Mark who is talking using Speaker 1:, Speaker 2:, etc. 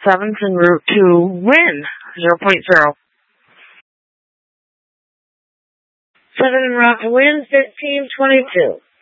Speaker 1: 7th en route to win 0.0. 7 en route to win 15:22.